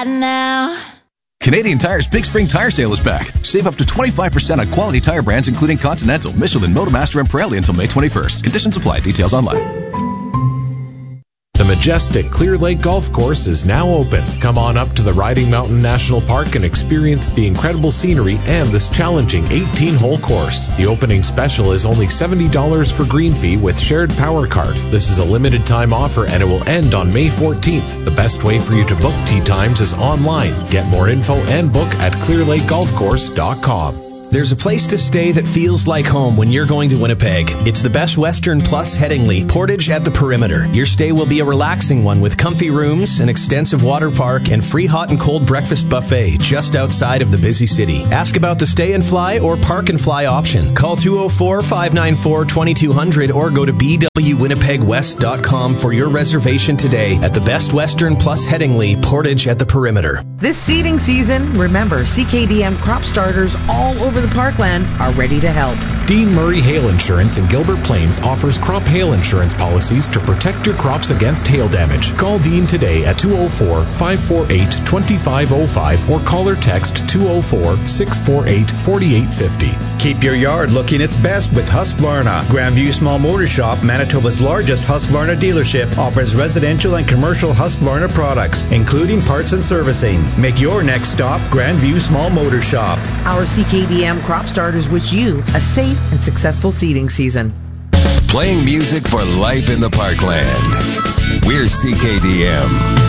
right now. Canadian Tire's Big Spring Tire Sale is back. Save up to 25% on quality tire brands including Continental, Michelin, Motomaster, and Pirelli until May 21st. Conditions apply. Details online. The majestic Clear Lake Golf Course is now open. Come on up to the Riding Mountain National Park and experience the incredible scenery and this challenging 18-hole course. The opening special is only $70 for green fee with shared power card. This is a limited time offer and it will end on May 14th. The best way for you to book tee times is online. Get more info and book at clearlakegolfcourse.com. There's a place to stay that feels like home when you're going to Winnipeg. It's the Best Western Plus Headingley, Portage at the Perimeter. Your stay will be a relaxing one with comfy rooms, an extensive water park, and free hot and cold breakfast buffet just outside of the busy city. Ask about the stay and fly or park and fly option. Call 204-594-2200 or go to bwwinnipegwest.com for your reservation today at the Best Western Plus Headingley, Portage at the Perimeter. This seeding season, remember, CKDM crop starters all over the Parkland are ready to help. Dean Murray Hail Insurance in Gilbert Plains offers crop hail insurance policies to protect your crops against hail damage. Call Dean today at 204-548-2505 or call or text 204-648-4850. Keep your yard looking its best with Husqvarna. Grandview Small Motor Shop, Manitoba's largest Husqvarna dealership, offers residential and commercial Husqvarna products, including parts and servicing. Make your next stop Grandview Small Motor Shop. Our CKDM crop starters wish you a safe and successful seeding season. Playing music for life in the Parkland. We're CKDM.